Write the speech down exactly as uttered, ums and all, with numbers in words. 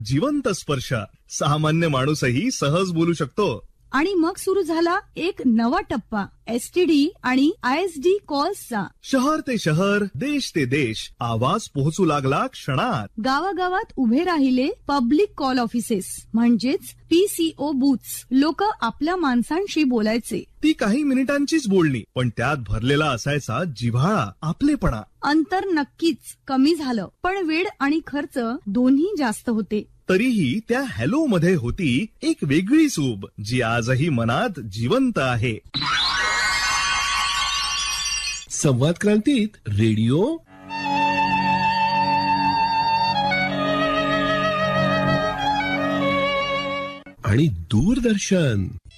जिवंत स्पर्श, सामान्य माणूसही सहज बोलू शकतो. आणि मग सुरू झाला एक नवा टप्पा, एसटीडी आणि आयएसडी कॉल्सचा. शहर ते शहर, देश ते देश, आवाज पोहोचू लागला क्षणात. गावागावात उभे राहिले पब्लिक कॉल ऑफिसेस, म्हणजेच पीसीओ बूथ्स. लोक आपल्या माणसांशी बोलायचे. ती काही मिनिटांचीच बोलणी, पण त्यात भरलेला असायचा जिव्हाळा, आपलेपणा. अंतर नक्कीच कमी झालं, पण वेळ आणि खर्च दोन्ही जास्त होते. तरीही त्या हॅलो मध्ये होती एक वेगळी सूब, जी आजही मनात जिवंत आहे. संवाद क्रांतीत रेडिओ आणि दूरदर्शन